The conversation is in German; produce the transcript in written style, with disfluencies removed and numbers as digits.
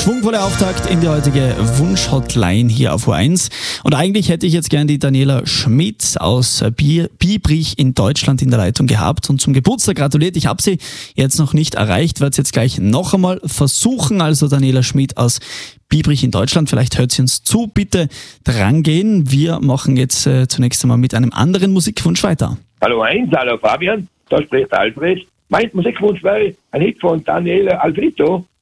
schwungvoller Auftakt in die heutige Wunsch-Hotline hier auf U1. Und eigentlich hätte ich jetzt gern die Daniela Schmidt aus Biebrich in Deutschland in der Leitung gehabt und zum Geburtstag gratuliert. Ich habe sie jetzt noch nicht erreicht, werde es jetzt gleich noch einmal versuchen. Also Daniela Schmidt aus Biebrich in Deutschland, vielleicht hört sie uns zu. Bitte drangehen. Wir machen jetzt zunächst einmal mit einem anderen Musikwunsch weiter. Hallo Heinz, hallo Fabian, da spricht Alfred. Mein Musikwunsch wäre ein Hit von Daniele Alfredo.